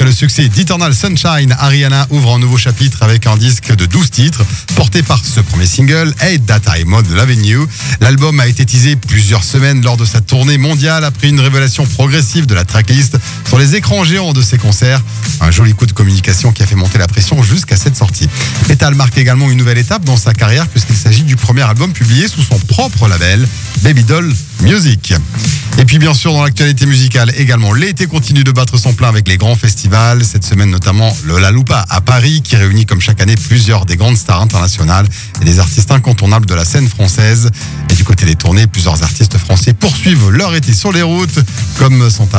le succès d'Eternal Sunshine, Ariana ouvre un nouveau chapitre avec un disque de 12 titres, porté par ce premier single, Hate That I'm Loving You. L'album a été teasé plusieurs semaines lors de sa tournée mondiale après une révélation progressive de la tracklist sur les écrans géants de ses concerts. Un joli coup de communication qui a fait monter la pression jusqu'à cette sortie. Metal marque également une nouvelle étape dans sa carrière puisqu'il s'agit du premier album publié sous son propre label, Babydoll Music. Et puis bien sûr dans l'actualité musicale également, l'été continue de battre son plein avec les grands festivals. Cette semaine notamment le Lollapalooza à Paris qui réunit comme chaque année plusieurs des grandes stars internationales et des artistes incontournables de la scène française. Et du côté des tournées, plusieurs artistes français poursuivent leur été sur les routes comme sont